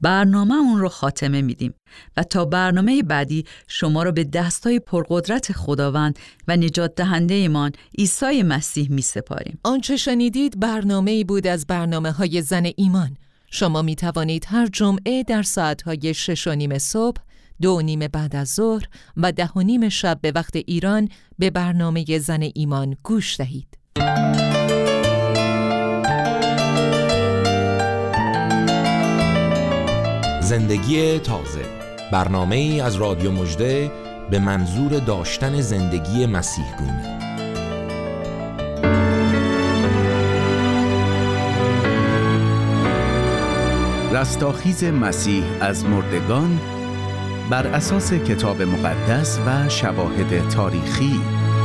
برنامه اون رو خاتمه میدیم و تا برنامه بعدی شما رو به دستای پرقدرت خداوند و نجات دهنده ایمان عیسی مسیح می سپاریم. آنچه شنیدید برنامه‌ای بود از برنامه‌های زن ایمان. شما می توانید هر جمعه در ساعت‌های 6:30 صبح، 2:30 بعد از ظهر و 10:30 شب به وقت ایران به برنامه زن ایمان گوش دهید. زندگی تازه، برنامه‌ای از رادیو مژده به منظور داشتن زندگی مسیح گونه. رستاخیز مسیح از مردگان بر اساس کتاب مقدس و شواهد تاریخی.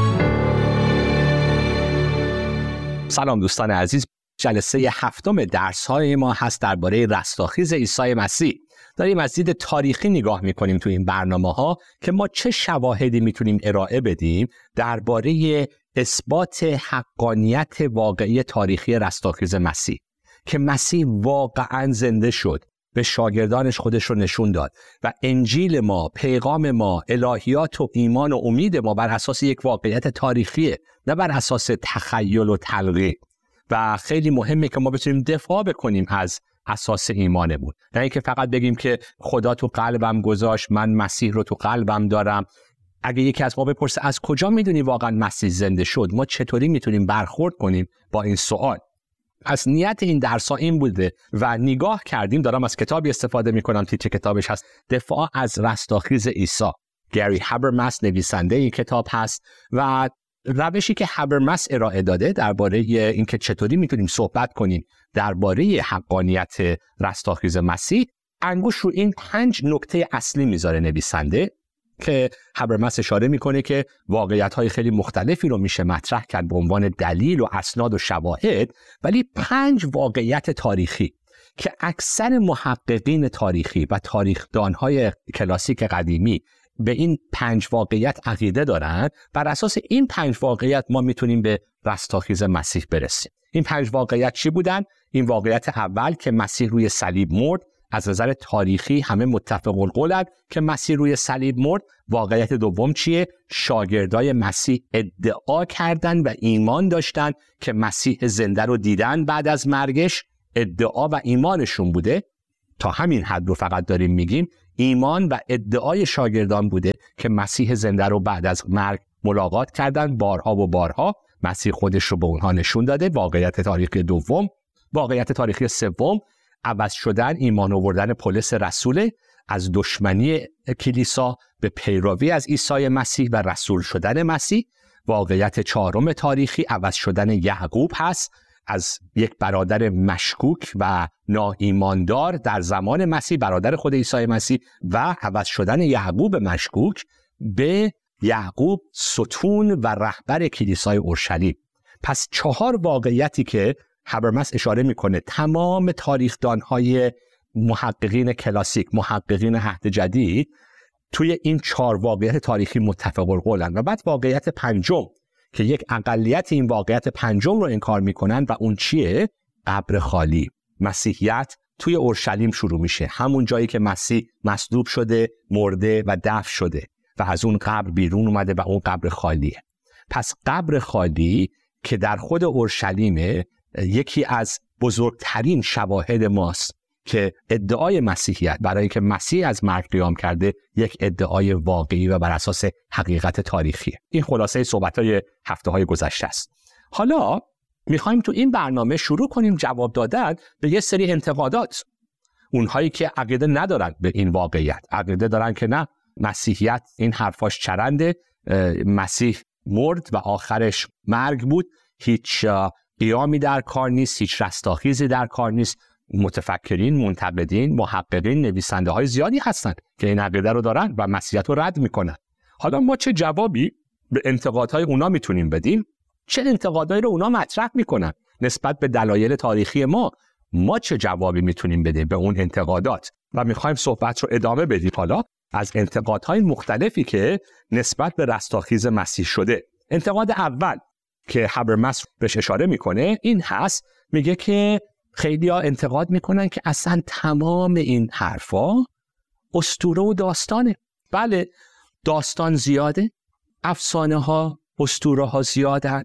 سلام دوستان عزیز، جلسه 7 درس‌های ما هست درباره رستاخیز عیسی مسیح. داریم از دید تاریخی نگاه می‌کنیم تو این برنامه‌ها که ما چه شواهدی می‌تونیم ارائه بدیم درباره اثبات حقانیت واقعی تاریخی رستاخیز مسیح، که مسیح واقعاً زنده شد، به شاگردانش خودش رو نشون داد و انجیل ما، پیغام ما، الهیات و ایمان و امید ما بر اساس یک واقعیت تاریخیه، نه بر اساس تخیل و تلقی. و خیلی مهمه که ما بتونیم دفاع بکنیم از اساس ایمانمون، نه اینکه فقط بگیم که خدا تو قلبم گذاشت، من مسیح رو تو قلبم دارم. اگه یکی از ما بپرسه از کجا میدونی واقعا مسیح زنده شد، ما چطوری میتونیم برخورد کنیم با این سوال؟ از نیت این درس‌ها این بوده و نگاه کردیم، دارم از کتابی استفاده میکنم، تیتر کتابش هست دفاع از رستاخیز عیسی. گری هابرمس نویسنده این کتاب هست و روشی که هابرمس ارائه داده درباره اینکه چطوری میتونیم صحبت کنیم درباره حقانیت رستاخیز مسیح، انگوش رو این 5 نکته اصلی میذاره نویسنده، که هابرمس اشاره میکنه که واقعیت‌های خیلی مختلفی رو میشه مطرح کرد به عنوان دلیل و اسناد و شواهد، ولی 5 واقعیت تاریخی که اکثر محققین تاریخی و تاریخدان‌های کلاسیک قدیمی به این 5 واقعیت عقیده دارن. بر اساس این 5 واقعیت ما میتونیم به رستاخیز مسیح برسیم. این 5 واقعیت چی بودن؟ این واقعیت اول که مسیح روی صلیب مرد، از نظر تاریخی همه متفق القولند که مسیح روی صلیب مرد. واقعیت دوم چیه؟ شاگردای مسیح ادعا کردن و ایمان داشتن که مسیح زنده رو دیدن بعد از مرگش. ادعا و ایمانشون بوده، تا همین حد رو فقط داریم میگیم، ایمان و ادعای شاگردان بوده که مسیح زنده رو بعد از مرگ ملاقات کردن بارها و بارها. مسیح خودش رو به اونها نشون داده. واقعیت تاریخی دوم. واقعیت تاریخی سوم، عوض شدن، ایمان آوردن پولس رسول از دشمنی کلیسا به پیروی از عیسی مسیح و رسول شدن مسیح. واقعیت چهارم تاریخی، عوض شدن یعقوب هست از یک برادر مشکوک و ناایماندار در زمان مسیح، برادر خود عیسی مسیح، و عوض شدن یعقوب مشکوک به یعقوب ستون و رهبر کلیسای اورشلیم. پس 4 واقعیتی که هابرمس اشاره میکنه تمام تاریخدانهای محققین کلاسیک، محققین عهد جدید توی این 4 واقعیت تاریخی متفق القولن. و بعد واقعیت پنجم که یک اقلیت این واقعیت پنجم رو انکار میکنن و اون چیه؟ قبر خالی. مسیحیت توی اورشلیم شروع میشه، همون جایی که مسیح مصلوب شده، مرده و دفن شده و از اون قبر بیرون اومده و اون قبر خالیه. پس قبر خالی که در خود اورشلیمه یکی از بزرگترین شواهد ماست که ادعای مسیحیت برای که مسیح از مرگ قیام کرده یک ادعای واقعی و بر اساس حقیقت تاریخیه. این خلاصه صحبت‌های هفته‌های گذشته است. حالا میخوایم تو این برنامه شروع کنیم جواب دادن به یه سری انتقادات. اونهایی که عقیده ندارن به این واقعیت، عقیده دارن که نه، مسیحیت این حرفاش چرنده، مسیح مرد و آخرش مرگ بود، هیچ قیامی در کار نیست، هیچ رستاخیزی در کار نیست. متفکرین، منتقدین، محققین، نویسنده های زیادی هستن که این عقیده رو دارن و مسیحیت رو رد میکنن. حالا ما چه جوابی به انتقادهای اونا میتونیم بدیم؟ چه انتقادایی رو اونا مطرح میکنن نسبت به دلایل تاریخی ما چه جوابی میتونیم بدیم به اون انتقادات؟ و میخوایم صحبت رو ادامه بدیم حالا از انتقادهای مختلفی که نسبت به رستاخیز مسیح شده. انتقاد اول که هابرمس بهش اشاره میکنه این هست، میگه که خیلی‌ها انتقاد میکنن که اصلا تمام این حرفا اسطوره و داستانه. بله، داستان زیاده، افسانه ها، اسطوره ها زیادن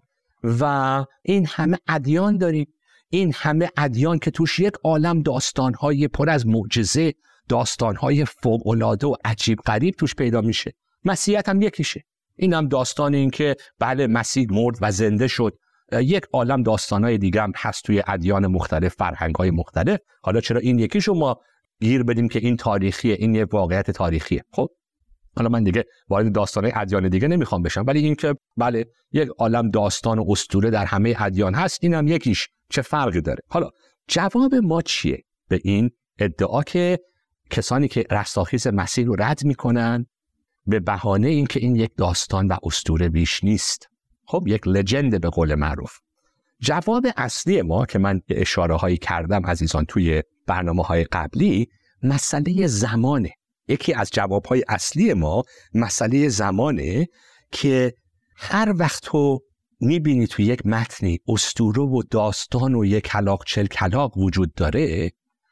و این همه ادیان داریم، این همه ادیان که توش یک عالم داستان‌های پر از معجزه، داستان‌های فوق‌العاده و عجیب غریب توش پیدا میشه. مسیحیت هم یکیشه. این هم داستان این که بله مسیح مرد و زنده شد. یک عالم داستان‌های دیگه هم هست توی ادیان مختلف، فرهنگ‌های مختلف. حالا چرا این یکیشو ما گیر بدیم که این تاریخیه، این یک واقعیت تاریخیه؟ خب حالا من دیگه وارد داستان‌های ادیان دیگه نمیخوام بشم، ولی این که بله یک عالم داستان و اسطوره در همه ادیان هست، اینم یکیش. چه فرقی داره؟ حالا جواب ما چیه به این ادعا که کسانی که رستاخیز مسیح رو رد میکنن به بهانه این که این یک داستان و اسطوره بیش نیست؟ خب یک لژند به قول معروف. جواب اصلی ما که من اشاره هایی کردم عزیزان توی برنامه‌های قبلی، مسئله زمانه. یکی از جوابهای اصلی ما مسئله زمانه که هر وقت تو میبینی توی یک متنی اسطوره و داستان و یک کلاغ چل کلاغ وجود داره،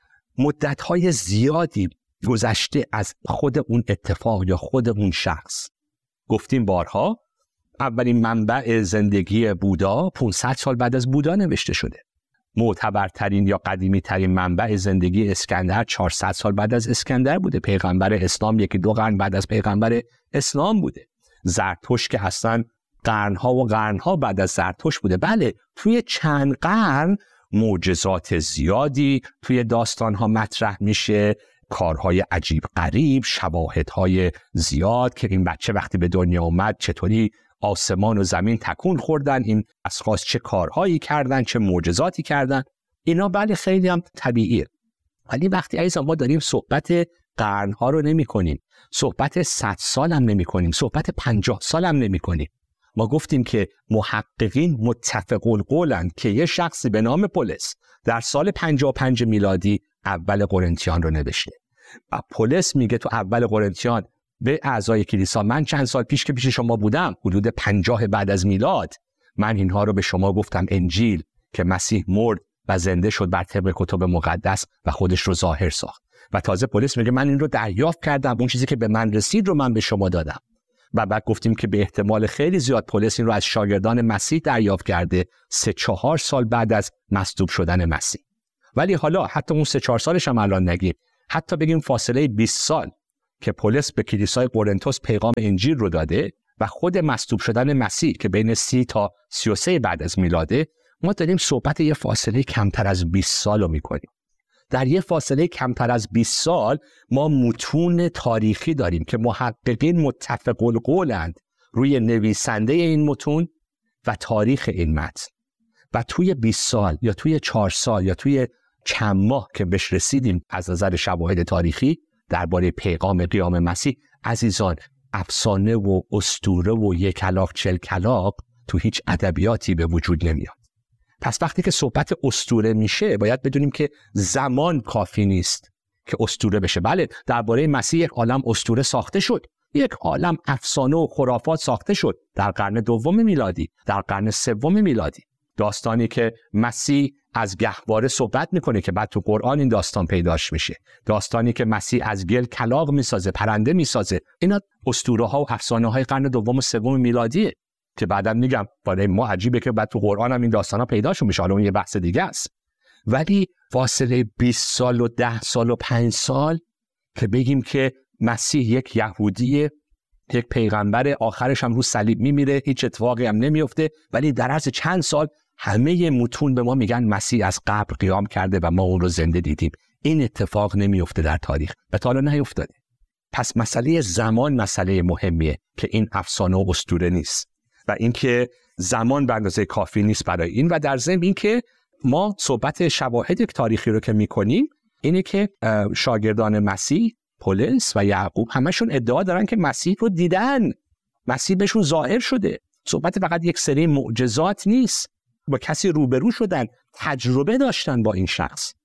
مدتهای زیادی گذشته از خود اون اتفاق یا خود اون شخص. گفتیم بارها اولین منبع زندگی بودا 500 سال بعد از بودا نوشته شده. معتبرترین یا قدیمی ترین منبع زندگی اسکندر 400 سال بعد از اسکندر بوده. پیغمبر اسلام 1-2 قرن بعد از پیغمبر اسلام بوده. زرتشت که اصلا قرنها و قرنها بعد از زرتشت بوده. بله، توی چند قرن معجزات زیادی توی داستانها مطرح میشه، کارهای عجیب غریب، شواهدهای زیاد که این بچه وقتی به دنیا اومد چطوری آسمان و زمین تکون خوردن، این اشخاص چه کارهایی کردن، چه معجزاتی کردن. اینا بله خیلی هم طبیعیه. ولی وقتی عزیزان ما داریم صحبت قرنها رو نمی کنیم، صحبت 100 سال هم نمی کنیم، صحبت 50 سال هم نمی کنیم. ما گفتیم که محققین متفق القولند که یه شخصی به نام پولس در سال 55 میلادی اول قرنتیان رو نوشته. و پولس میگه تو اول قرنتیان به اعضای کلیسا من چند سال پیش که پیش شما بودم، حدود 50 بعد از میلاد، من اینها رو به شما گفتم، انجیل که مسیح مرد و زنده شد بر طبق کتب مقدس و خودش رو ظاهر ساخت. و تازه پولس میگه من این رو دریافت کردم، اون چیزی که به من رسید رو من به شما دادم. و بعد گفتیم که به احتمال خیلی زیاد پولس این رو از شاگردان مسیح دریافت کرده 3-4 سال بعد از مصلوب شدن مسیح. ولی حالا حتی اون 3-4 سالش هم الان نگیم، حتی بگیم فاصله 20 سال که پولس به کلیسای قرنتوس پیغام انجیل رو داده و خود مصلوب شدن مسیح که بین 30 تا 33 بعد از میلاده، ما داریم صحبت یه فاصله کمتر از 20 سال رو میکنیم. در یه فاصله کمتر از 20 سال ما متون تاریخی داریم که محققین متفق القولند روی نویسنده این متون و تاریخ این متن. و توی 20 سال یا توی 4 سال یا توی چند ماه که بهش رسیدیم از نظر شواهد تاریخی درباره پیغام قیام مسیح، عزیزان افسانه و اسطوره و یک کلاغ چل کلاغ تو هیچ ادبیاتی به وجود نمیاد. پس وقتی که صحبت اسطوره میشه باید بدونیم که زمان کافی نیست که اسطوره بشه. بله، درباره مسیح یک عالم اسطوره ساخته شد، یک عالم افسانه و خرافات ساخته شد در قرن 2 میلادی، در قرن 3 میلادی. داستانی که مسیح از گهواره صحبت میکنه که بعد تو قرآن این داستان پیداش میشه، داستانی که مسیح از گل کلاغ میسازه، پرنده میسازه، اینا اسطوره ها و افسانه های قرن 2 و 3 میلادیه که بعدم میگم برای ما عجیبه که بعد تو قرآن هم این داستان ها پیداشون میشه. حالا اون یه بحث دیگه است. ولی فاصله 20 سال و 10 سال و 5 سال که بگیم که مسیح یک یهودیه، یک پیغمبر، آخرش هم رو صلیب میمیره، هیچ اتفاقی هم نمیفته، ولی در عرض چند سال همه متون به ما میگن مسیح از قبر قیام کرده و ما اون رو زنده دیدیم. این اتفاق نمیفته در تاریخ و تا حالا نیفتاده. پس مسئله زمان مسئله مهمیه که این افسانه و اسطوره نیست و اینکه زمان به اندازه کافی نیست برای این. و در ضمن اینکه ما صحبت شواهد تاریخی رو که میکنیم اینه که شاگردان مسیح پولس و یعقوب همشون ادعا دارن که مسیح رو دیدن، مسیح بهشون ظاهر شده. صحبت فقط یک سری معجزات نیست، با کسی روبرو شدن، تجربه داشتن با این شخص.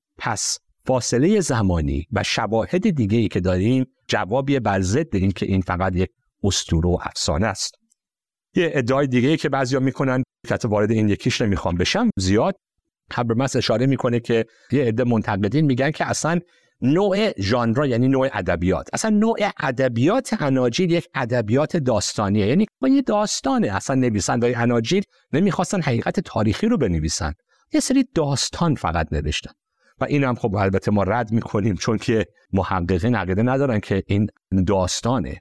پس فاصله زمانی و شواهد دیگه‌ای که داریم جوابیه بر ضد این که این فقط یک اسطوره و افسانه است. یه ادعای دیگه‌ای که بعضیا میکنن، که وارد این یکیش نمیخوام بشم زیاد، هابرمس اشاره میکنه که یه عده منتقدین میگن که اصلا نوع ژانر، یعنی نوع ادبیات، اصلا نوع ادبیات اناجیل یک ادبیات داستانیه، یعنی با یه داستانه. اصلا نویسنده‌های اناجیل نمیخواستن حقیقت تاریخی رو بنویسن، یه سری داستان فقط نوشتن و این هم خب البته ما رد میکنیم، چون که محققین عقیده ندارن که این داستانه.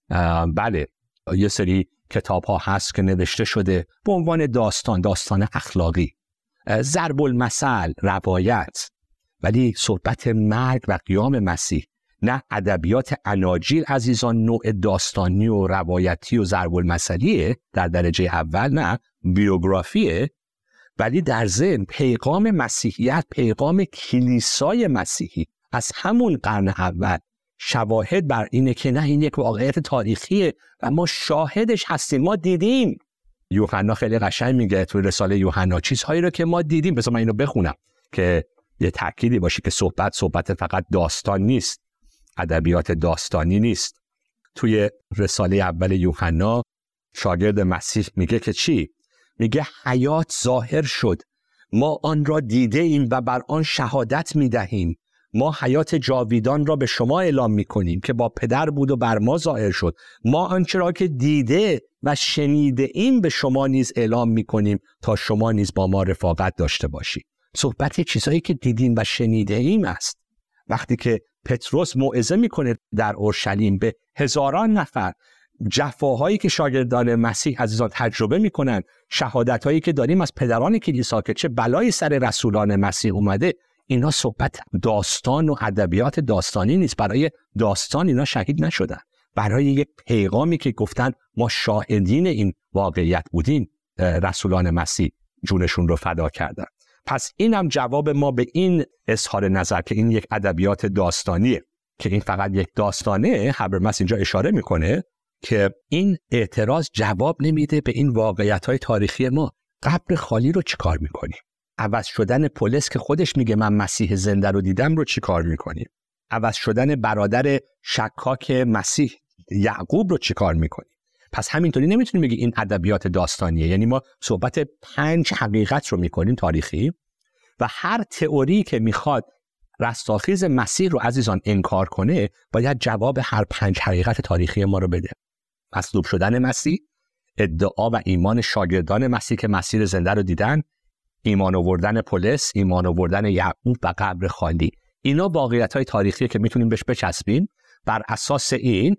بله یه سری کتاب ها هست که نوشته شده به عنوان داستان اخلاقی، ضرب المثل، روایت، ولی صحبت مرگ و قیام مسیح، نه ادبیات اناجیل عزیزان نوع داستانی و روایتی و ضرب المثلیه در درجه اول، نه بیوگرافیه، ولی در ذهن پیغام مسیحیت، پیغام کلیسای مسیحی از همون قرن اول شواهد بر اینه که نه، این یک واقعیت تاریخیه و ما شاهدش هستیم، ما دیدیم. یوحنا خیلی قشنگ میگه توی رساله یوحنا چیزهایی رو که ما دیدیم. بذار من اینو بخونم که یه تأکیدی باشه که صحبت فقط داستان نیست، ادبیات داستانی نیست. توی رساله اول یوحنا شاگرد مسیح میگه که چی؟ میگه حیات ظاهر شد، ما آن را دیده ایم و بر آن شهادت میدهیم. ما حیات جاویدان را به شما اعلام میکنیم که با پدر بود و بر ما ظاهر شد. ما آنچه را که دیده و شنیده ایم به شما نیز اعلام میکنیم تا شما نیز با ما رفاقت داشته باشید. صحبت چیزایی که دیدیم و شنیده ایم است. وقتی که پتروس موعظه میکنه در اورشلیم به هزاران نفر، جفاهایی که شاگردان مسیح عزیزان تجربه میکنن، شهادتهایی که داریم از پدران کلیسا که چه بلایی سر رسولان مسیح اومده، اینا صحبت داستان و ادبیات داستانی نیست. برای داستان اینا شهید نشدن، برای یک پیغامی که گفتن ما شاهدین این واقعیت بودیم، رسولان مسیح جونشون رو فدا کردن. پس اینم جواب ما به این اظهار نظر که این یک ادبیات داستانیه، که این فقط یک داستانه. هابرمس اینجا اشاره میکنه که این اعتراض جواب نمیده به این واقعیت‌های تاریخی ما. قبر خالی رو چیکار میکنیم؟ عوض شدن پولس که خودش میگه من مسیح زنده رو دیدم رو چیکار میکنیم؟ عوض شدن برادر شکاک مسیح یعقوب رو چیکار میکنیم؟ پس همینطوری نمیتونیم بگی این ادبیات داستانیه. یعنی ما صحبت 5 حقیقت رو میکنیم تاریخی، و هر تئوری که میخواد رستاخیز مسیح رو عزیزان انکار کنه باید جواب هر 5 حقیقت تاریخی ما رو بده. مصلوب شدن مسیح، ادعا و ایمان شاگردان مسیح که مسیح زنده رو دیدن، ایمان آوردن پولس، ایمان آوردن یعقوب و قبر خالی، اینا واقعیت‌های تاریخی که میتونیم بهش بچسبیم. بر اساس این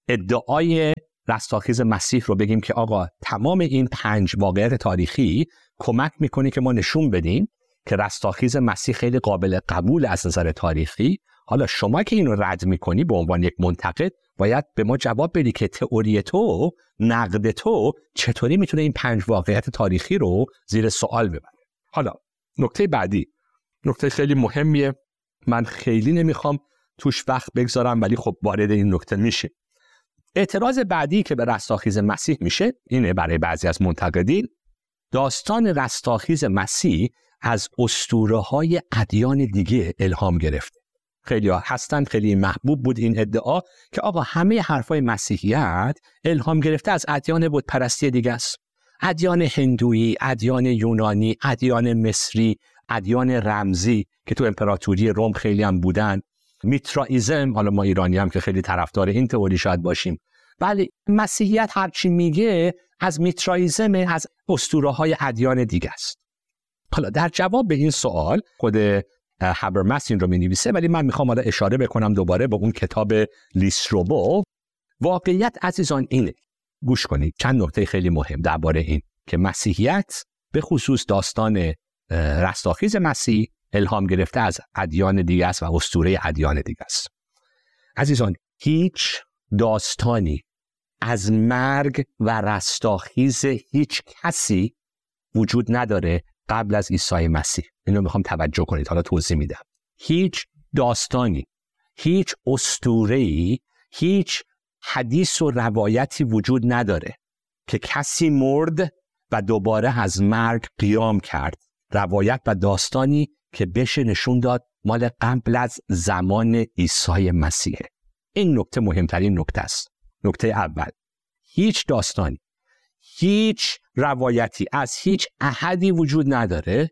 ادعای رستاخیز مسیح رو بگیم که آقا تمام این 5 واقعیت تاریخی کمک میکنه که ما نشون بدیم که رستاخیز مسیح خیلی قابل قبول از نظر تاریخی. حالا شما که اینو رد میکنی به عنوان یک منتقد، باید به ما جواب بدی که تئوری تو، نقد تو چطوری میتونه این 5 واقعیت تاریخی رو زیر سوال ببره. حالا نکته بعدی، نکته خیلی مهمیه، من خیلی نمیخوام توش وقت بگذارم ولی خب وارد این نکته میشه. اعتراض بعدی که به رستاخیز مسیح میشه اینه برای بعضی از منتقدین: داستان رستاخیز مسیح از اسطوره‌های ادیان دیگه الهام گرفته. خیلی ها هستن، خیلی محبوب بود این ادعا که آقا همه حرفای مسیحیت الهام گرفته از ادیان بت پرستی دیگه است. ادیان هندویی، ادیان یونانی، ادیان مصری، ادیان رمزی که تو امپراتوری روم خیلی هم بودن، میترائیزم، حالا ما ایرانی هم که خیلی طرفدار این تئوری شاید باشیم، بله مسیحیت هرچی میگه از میترائیزم، از اسطوره‌های ادیان دیگه است. حالا در جواب به این سوال خود هابرمس این رو می‌نویسه، ولی من میخوام حالا اشاره بکنم دوباره به اون کتاب لیستروبو. واقعیت عزیزان اینه، گوش کنید، چند نکته خیلی مهم درباره این که مسیحیت به خصوص داستان رستاخیز مسیح الهام گرفته از ادیان دیگه است و اسطوره ادیان دیگه است. عزیزان هیچ داستانی از مرگ و رستاخیز هیچ کسی وجود نداره قبل از عیسی مسیح. اینو میخوام توجه کنید، حالا توضیح میدم. هیچ داستانی، هیچ اسطوره‌ای، هیچ حدیث و روایتی وجود نداره که کسی مرد و دوباره از مرگ قیام کرد. روایت و داستانی که بشه نشون داد مال قبل از زمان عیسی مسیحه. این نکته مهمترین نکته است. نکته اول، هیچ داستانی، هیچ روایتی از هیچ احدی وجود نداره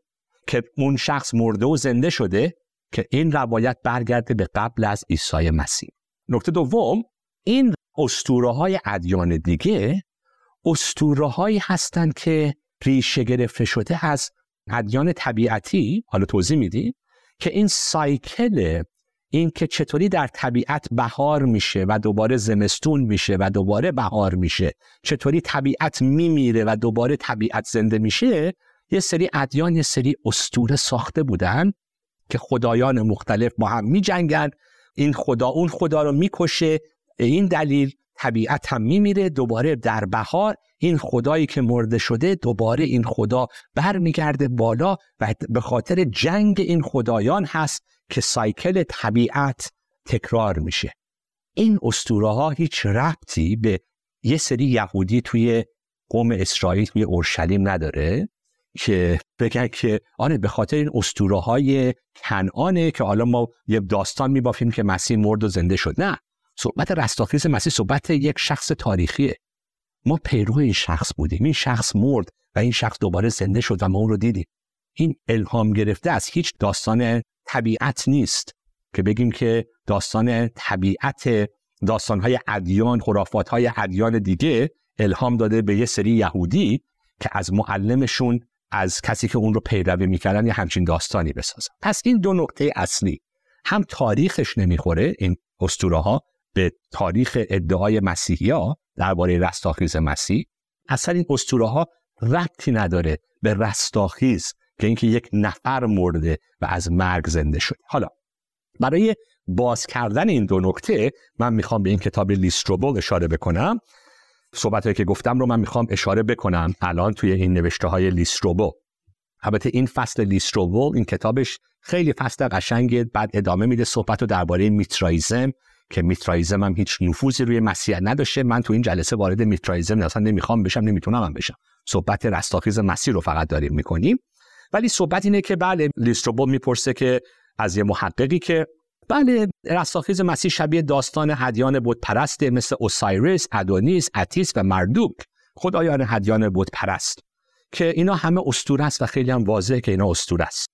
که اون شخص مرده و زنده شده که این روایت برگرده به قبل از عیسی مسیح. نکته دوم، این اسطوره‌های ادیان دیگه اسطوره‌هایی هستند که ریشه گرفته شده از ادیان طبیعتی. حالا توضیح میدیم که این سایکل، این که چطوری در طبیعت بهار میشه و دوباره زمستون میشه و دوباره بهار میشه، چطوری طبیعت میمیره و دوباره طبیعت زنده میشه، یه سری ادیان، یه سری اسطوره ساخته بودن که خدایان مختلف با هم میجنگن، این خدا اون خدا رو میکشه، این دلیل طبیعت هم میمیره، دوباره در بهار این خدایی که مرده شده دوباره این خدا برمیگرده بالا و به خاطر جنگ این خدایان هست که سایکل طبیعت تکرار میشه. این اسطوره ها هیچ ربطی به یه سری یهودی توی قوم اسرائیل توی اورشلیم نداره که بگن که آره به خاطر این اسطوره های کنعانه که حالا ما یه داستان میبافیم که مسیح مرد و زنده شد. نه، صحبت رستاخیز مسیح صحبت یک شخص تاریخیه. ما پیرو این شخص بودیم، این شخص مرد و این شخص دوباره زنده شد و ما اون رو دیدیم. این الهام گرفته از هیچ داستان طبیعت نیست که بگیم که داستان طبیعت، داستانهای ادیان، خرافاتهای ادیان دیگه الهام داده به یه سری یهودی که از معلمشون، از کسی که اون رو پیروی میکردن، یه همچین داستانی بسازن. پس این دو نکته اصلی، هم تاریخش نمیخوره این اسطوره ها به تاریخ ادعای مسیحیا درباره رستاخیز مسیح، اصلا این اسطوره ها ربطی نداره به رستاخیز که اینکه یک نفر مرده و از مرگ زنده شده. حالا برای باز کردن این دو نکته من میخوام به این کتاب لیستروبول اشاره بکنم. صحبتایی که گفتم رو من میخوام اشاره بکنم الان توی این نوشته های لیستروبول. البته این فصل لیستروبول، این کتابش خیلی فصل قشنگه. بعد ادامه میده صحبت رو درباره میترائیزم که میترائیزم هم هیچ نفوذی روی مسیحیت نداشته. من تو این جلسه وارد میترائیزم اصلا نمیخوام بشم، نمیتونم هم بشم. صحبت رستاخیز مسیح رو فقط داریم میکنیم. ولی صحبت اینه که بله، لیستروبول میپرسه که از یه محققی که بله رستاخیز مسیح شبیه داستان ادیان بت پرسته، مثل اوسایریس، ادونیس، اتیس و مردوک، خدایان ادیان بت پرست، که اینا همه اسطوره است و خیلی هم واضحه که اینا اسطوره است.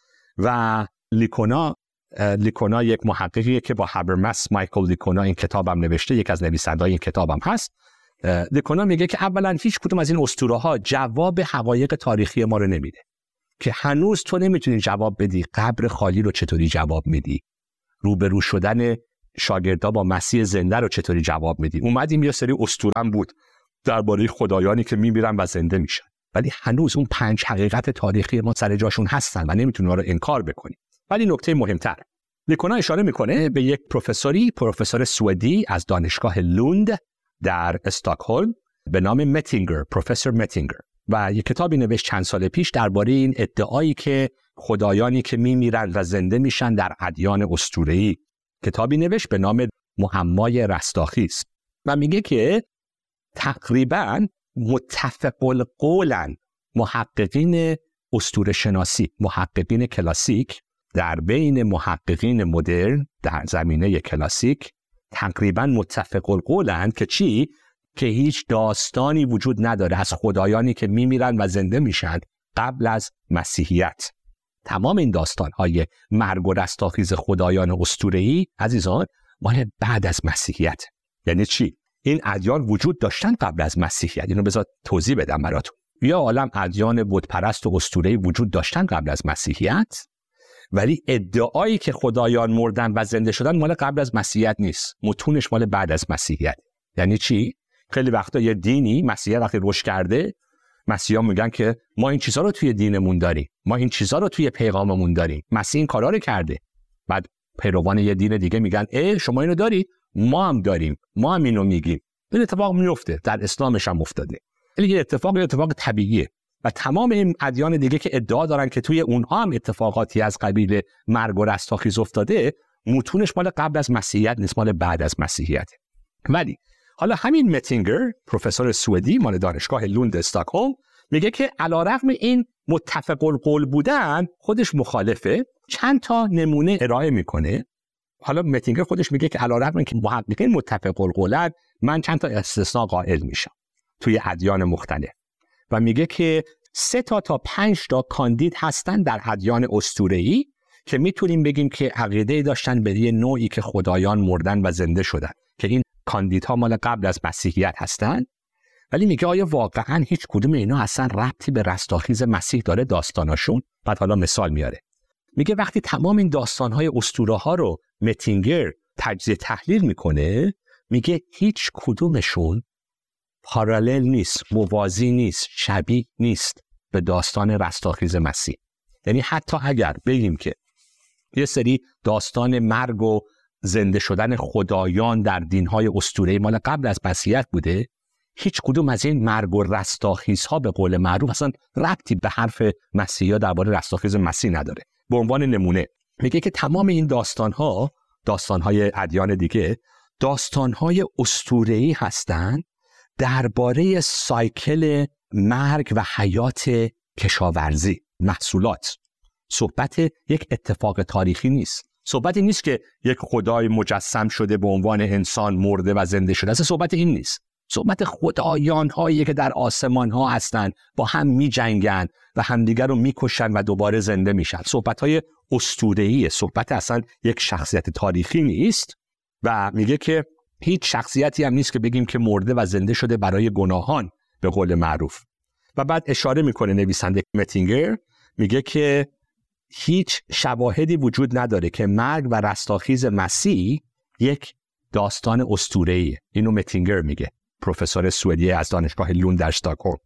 و لیکونا یک محققیه که با هابرمس، مایکل لیکونا این کتابم نوشته، یک از نویسنده‌های این کتابم هست. لیکونا میگه که اولا هیچ کدوم از این اسطوره ها جواب حقایق تاریخی ما رو نمیده، که هنوز تو نمیتونی جواب بدی قبر خالی رو چطوری جواب میدی، روبرو شدن شاگردا با مسیح زنده رو چطوری جواب میدی. اومدیم یه سری اسطوره‌ام بود درباره خدایانی که میمیرن و زنده میشن، ولی هنوز اون 5 حقیقت تاریخی ما سر جاشون هستن و نمیتونی اونها رو انکار بکنی. ولی نکته مهمتر، لیکونا اشاره میکنه به یک پروفسور سوئدی از دانشگاه لوند در استکهلم به نام متینگر، پروفسور متینگر، و یک کتابی نوشت چند سال پیش درباره این ادعایی که خدایانی که میمیرن و زنده میشن در ادیان اسطوره‌ای. کتابی نوشت به نام معمای رستاخیز و میگه که تقریباً متفق القولن محققین اسطوره شناسی، محققین کلاسیک، در بین محققین مدرن در زمینه کلاسیک تقریباً متفق القولن که چی؟ که هیچ داستانی وجود نداره از خدایانی که میمیرن و زنده میشن قبل از مسیحیت. تمام این داستان‌های مرگ و رستاخیز خدایان اسطوره‌ای عزیزان مال بعد از مسیحیت. یعنی چی؟ این ادیان وجود داشتن قبل از مسیحیت. اینو بذار توضیح بدم براتون. یا عالم ادیان بت پرست و اسطوره‌ای وجود داشتن قبل از مسیحیت، ولی ادعایی که خدایان مردن و زنده شدن مال قبل از مسیحیت نیست. متونش مال بعد از مسیحیت. یعنی چی؟ خیلی وقتا یه دینی مسیحیت وقتی رشد کرده، مسیحیان میگن که ما این چیزا رو توی دینمون داریم، ما این چیزا رو توی پیغاممون داریم، مسیح این کارا رو کرده. بعد پیروان یه دین دیگه میگن شما اینو داری، ما هم داریم، ما هم اینو میگیم. این اتفاق میفته، در اسلامش هم افتاده. یه اتفاق طبیعیه. و تمام این ادیان دیگه که ادعا دارن که توی اونها هم اتفاقاتی از قبیل مرگ و رستاخیز افتاده، متونش مال قبل از مسیحیت نیست، مال بعد از مسیحیت. ولی حالا همین متینگر، پروفسور سوئدی مال دانشگاه لوند استکهلم، میگه که علیرغم این متفق القول بودن خودش مخالفه. چند تا نمونه ارائه میکنه. حالا متینگر خودش میگه که علیرغم اینکه محققین متفق القولن، من چند تا استثناء قائل میشم توی ادیان مختلف. و میگه که 3 تا 5 کاندید هستن در ادیان اسطوره‌ای که میتونیم بگیم که عقیده داشتن به یه نوعی که خدایان مردن و زنده شدن، که این کاندیدها مال قبل از مسیحیت هستن. ولی میگه آیا واقعا هیچ کدوم اینا اصلا ربطی به رستاخیز مسیح داره داستاناشون؟ بعد حالا مثال میاره، میگه وقتی تمام این داستانهای اسطوره ها رو متینگر تجزیه تحلیل میکنه، میگه هیچ کدومشون پارالل نیست، موازی نیست، شبیه نیست به داستان رستاخیز مسیح. یعنی حتی اگر بگیم که یه سری داستان مرگ و زنده شدن خدایان در دینهای اسطوره‌ای مال قبل از مسیحیت بوده، هیچ کدوم از این مرگ و رستاخیزها به قول معروف اصلا ربطی به حرف مسیحی‌ها درباره رستاخیز مسیح نداره. به عنوان نمونه میگه که تمام این داستانهای ادیان دیگه داستانهای اسطوره‌ای هستند درباره سایکل مرگ و حیات کشاورزی، محصولات. صحبت یک اتفاق تاریخی نیست. صحبتی نیست که یک خدای مجسم شده به عنوان انسان مرده و زنده شده. اصلا صحبت این نیست. صحبت خدایان هایی که در آسمان ها هستن، با هم می جنگن و همدیگر رو می کشن و دوباره زنده میشن. صحبت های اسطوره‌ایه. صحبت اصلا یک شخصیت تاریخی نیست و میگه که هیچ شخصیتی هم نیست که بگیم که مرده و زنده شده برای گناهان به قول معروف. و بعد اشاره میکنه نویسنده متینگر، میگه که هیچ شواهدی وجود نداره که مرگ و رستاخیز مسیح یک داستان اسطوره‌ایه. اینو متینگر میگه، پروفسور سوئدی از دانشگاه لوند در استکهلم.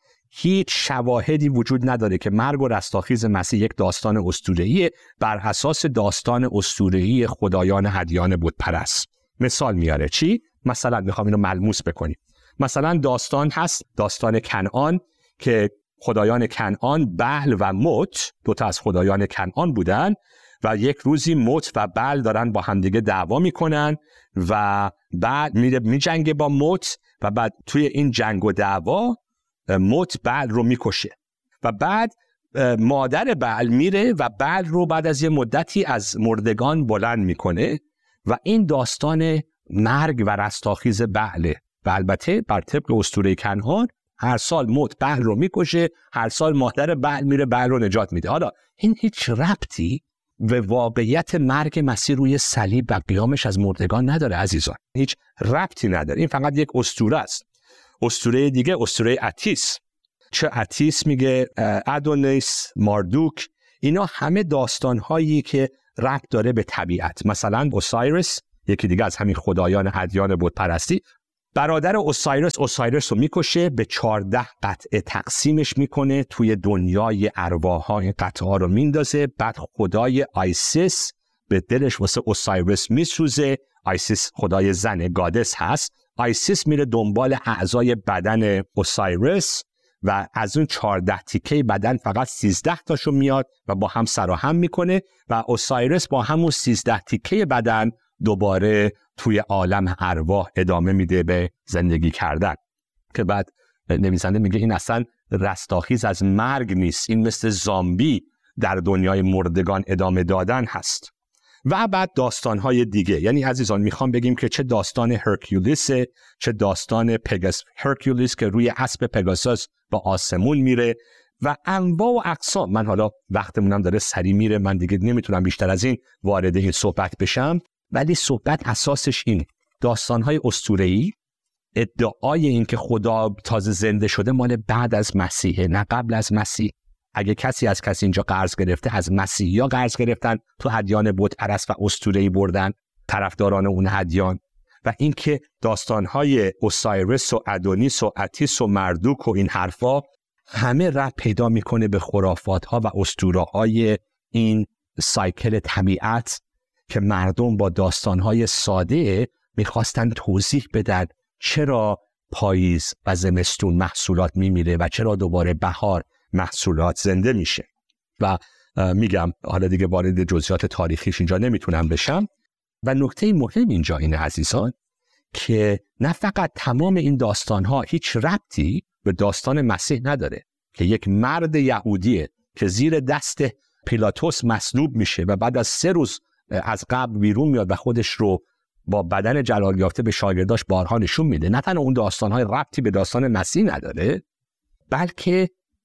هیچ شواهدی وجود نداره که مرگ و رستاخیز مسیح یک داستان اسطوره‌ایه بر اساس داستان اسطوره‌ای خدایان ادیان بت پرست. مثال میاره. چی؟ مثلا میخوام اینو ملموس بکنیم. مثلا داستان هست، داستان کنعان، که خدایان کنعان بعل و مت، دوتا از خدایان کنعان بودن و یک روزی مت و بعل دارن با همدیگه دعوا میکنن و بعد میره میجنگه با مت و بعد توی این جنگ و دعوا مت بعل رو میکشه و بعد مادر بعل میره و بعل رو بعد از یه مدتی از مردگان بلند میکنه و این داستان مرگ و رستاخیز بعله. و البته بر طبق اسطوره کنعان هر سال مت بعل رو میکشه، هر سال مادر بعل میره بعل رو نجات میده. حالا این هیچ ربطی به واقعیت مرگ مسیح روی صلیب و قیامش از مردگان نداره عزیزان. هیچ ربطی نداره. این فقط یک اسطوره است. اسطوره دیگه اسطوره اتیس. چه اتیس میگه ادونیس، ماردوک، اینا همه داستان‌هایی که ربط داره به طبیعت. مثلا اوسایرس، یکی دیگه از همین خدایان ادیان بت پرستی، برادر اوسایرس رو میکشه، به 14 قطعه تقسیمش میکنه، توی دنیای ارواح‌ها این قطعه ها رو میندازه. بعد خدای آیسیس به دلش واسه اوسایرس میسوزه. آیسیس خدای زن، گادس هست. آیسیس میره دنبال اعضای بدن اوسایرس و از اون 14 تیکه بدن فقط 13 تاشو میاد و با هم سراهم میکنه و اوسایرس با همون 13 تیکه بدن دوباره توی عالم ارواح ادامه میده به زندگی کردن. که بعد نویسنده میگه این اصلا رستاخیز از مرگ نیست، این مثل زامبی در دنیای مردگان ادامه دادن هست. و بعد داستانهای دیگه. یعنی عزیزان میخوام بگیم که چه داستان هرکیولیسه، چه داستان هرکیولیس که روی اسب پگاسوس با آسمون میره و انواع و اقسام. من حالا وقتمونم داره سری میره، من دیگه نمیتونم بیشتر از این وارد این صحبت بشم، ولی صحبت اساسش این داستانهای اسطوره‌ای، ادعای این که خدا تازه زنده شده مال بعد از مسیحه نه قبل از مسیح. اگه کسی از کسی اینجا قرض گرفته، از مسیحی‌ها قرض گرفتن، تو ادیان بت پرست و اسطوره‌ای بردن، طرفداران اون ادیان. و اینکه داستان‌های اوسایرس و ادونیس و اتیس و مردوک و این حرفا همه ربط پیدا میکنه به خرافات‌ها و اسطوره‌های این سایکل طبیعت که مردم با داستان‌های ساده میخواستن توضیح بدن چرا پاییز و زمستون محصولات میمیره و چرا دوباره بهار محصولات زنده میشه. و میگم حالا دیگه وارد جزئیات تاریخیش اینجا نمیتونم بشم. و نکته مهم اینجا اینه عزیزان که نه فقط تمام این داستان‌ها هیچ ربطی به داستان مسیح نداره که یک مرد یهودیه که زیر دست پیلاتوس مصلوب میشه و بعد از 3 روز از قبر بیرون میاد و خودش رو با بدن جلال یافته به شاگرداش بارها نشون میده. نه تنها اون داستان‌های ربطی به داستان مسیح نداره، بلکه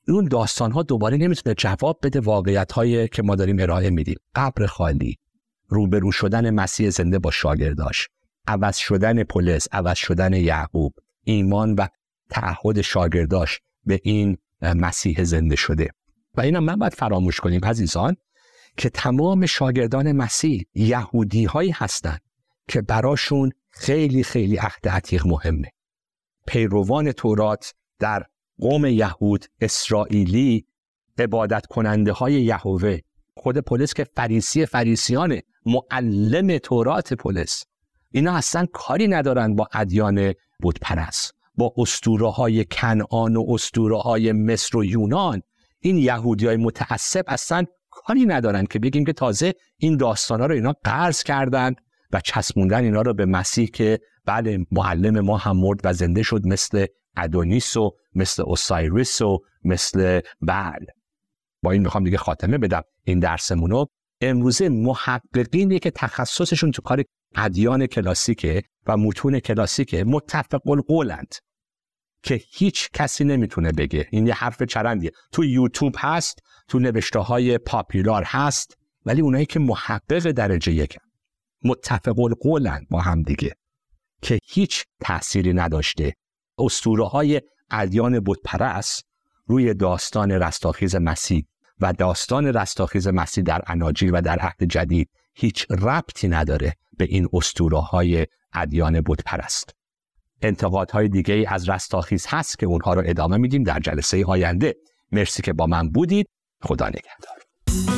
اون داستان‌ها دوباره نمیتونه جواب بده واقعیت‌هایی که ما داریم ارائه میدیم. قبر خالی، روبرو شدن مسیح زنده با شاگرداش، عوض شدن پولس، عوض شدن یعقوب، ایمان و تعهد شاگرداش به این مسیح زنده شده. و اینم من باید فراموش کنیم عزیزان که تمام شاگردان مسیح یهودی هایی هستند که براشون خیلی خیلی عهد عتیق مهمه. پیروان تورات در قوم یهود، اسرائیلی، عبادت کننده های یهوه، خود پولس که فریسیانه، معلم تورات پولس، اینا اصلا کاری ندارن با ادیان بت پرست، با اسطوره های کنعان و اسطوره های مصر و یونان. این یهودی های متعصب اصلا کاری ندارن که بگیم که تازه این داستانا رو اینا قرض کردن و چسبوندن اینا رو به مسیح که بله معلم ما هم مرد و زنده شد، مثل ادونیس و مثل اوسایریس و مثل بل. با این میخوام دیگه خاتمه بدم این درسمونو. امروزه محققینی که تخصصشون تو کار ادیان کلاسیکه و متون کلاسیکه متفق القولند که هیچ کسی نمیتونه بگه، این یه حرف چرندیه، تو یوتیوب هست، تو نوشته های پاپولار هست، ولی اونایی که محقق درجه یکن متفق القولند با هم دیگه که هیچ تأثیری نداشته اسطوره های ادیان بت پرست روی داستان رستاخیز مسیح و داستان رستاخیز مسیح در اناجیل و در عهد جدید هیچ ربطی نداره به این اسطوره های ادیان بت پرست. انتقادهای دیگه از رستاخیز هست که اونها رو ادامه میدیم در جلسه آینده. مرسی که با من بودید. خدا نگهدار.